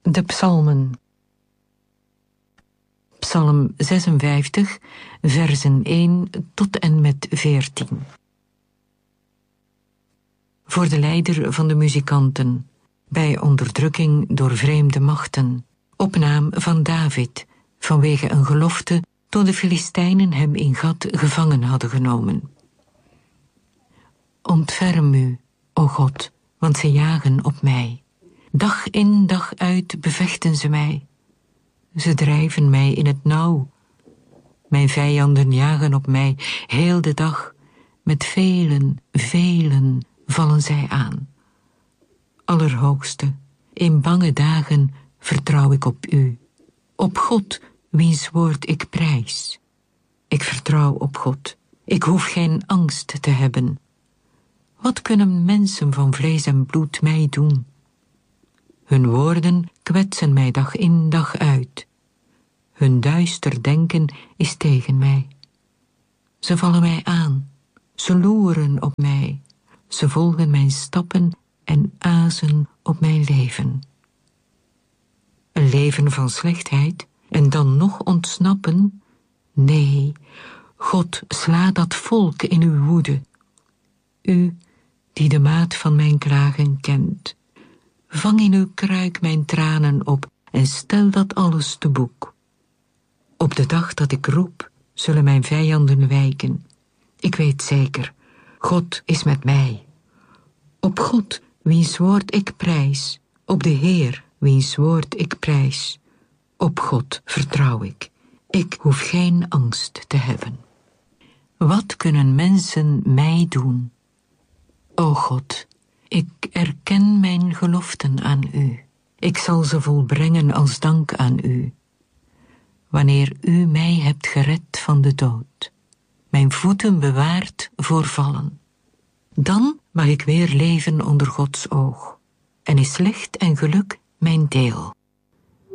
De psalmen. Psalm 56, versen 1 tot en met 14. Voor de leider van de muzikanten, bij onderdrukking door vreemde machten, op naam van David, vanwege een gelofte toen de Filistijnen hem in Gat gevangen hadden genomen. Ontferm u, o God, want ze jagen op mij. Dag in dag uit bevechten ze mij. Ze drijven mij in het nauw. Mijn vijanden jagen op mij heel de dag. Met velen, velen vallen zij aan. Allerhoogste, in bange dagen vertrouw ik op u. Op God, wiens woord ik prijs. Ik vertrouw op God. Ik hoef geen angst te hebben. Wat kunnen mensen van vlees en bloed mij doen? Hun woorden kwetsen mij dag in dag uit. Hun duister denken is tegen mij. Ze vallen mij aan. Ze loeren op mij. Ze volgen mijn stappen en azen op mijn leven. Een leven van slechtheid en dan nog ontsnappen? Nee, God, sla dat volk in uw woede. U, die de maat van mijn klagen kent. Vang in uw kruik mijn tranen op en stel dat alles te boek. Op de dag dat ik roep, zullen mijn vijanden wijken. Ik weet zeker, God is met mij. Op God, wiens woord ik prijs. Op de Heer, wiens woord ik prijs. Op God vertrouw ik. Ik hoef geen angst te hebben. Wat kunnen mensen mij doen? O God, ik erken mijn geloften aan u. Ik zal ze volbrengen als dank aan u. Wanneer u mij hebt gered van de dood, mijn voeten bewaard voor vallen, dan mag ik weer leven onder Gods oog en is licht en geluk mijn deel.